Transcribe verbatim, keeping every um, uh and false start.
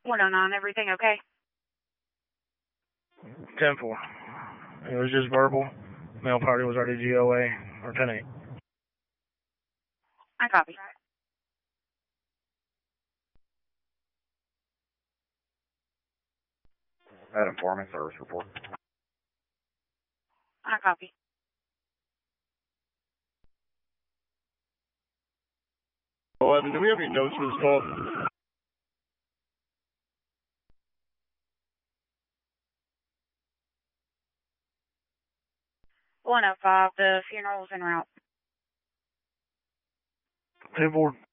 one oh nine, everything okay? ten four. It was just verbal. Mail party was already G O A, or ten eight. I copy. Adam Foreman, service report. I copy. Oh, Evan, do we have any notes for this call? one oh five, the funeral's en route. ten four.